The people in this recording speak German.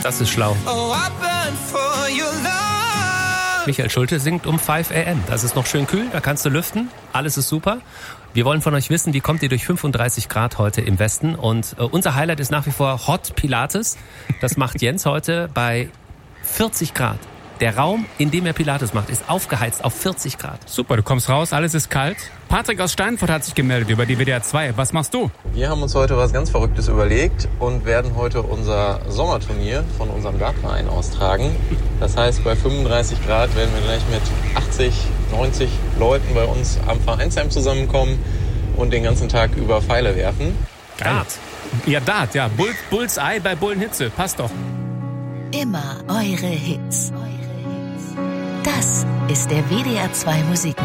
Das ist schlau. Michael Schulte singt um 5 a.m. Das ist noch schön kühl, da kannst du lüften. Alles ist super. Wir wollen von euch wissen, wie kommt ihr durch 35 Grad heute im Westen? Und unser Highlight ist nach wie vor Hot Pilates. Das macht Jens heute bei 40 Grad. Der Raum, in dem er Pilates macht, ist aufgeheizt auf 40 Grad. Super, du kommst raus, alles ist kalt. Patrick aus Steinfurt hat sich gemeldet über die WDR 2. Was machst du? Wir haben uns heute was ganz Verrücktes überlegt und werden heute unser Sommerturnier von unserem Dartverein austragen. Das heißt, bei 35 Grad werden wir gleich mit 80, 90 Leuten bei uns am Vereinsheim zusammenkommen und den ganzen Tag über Pfeile werfen. Dart. Ja, Dart, ja. Bullseye bei Bullenhitze. Passt doch. Immer eure Hits. Das ist der WDR 2 Musik.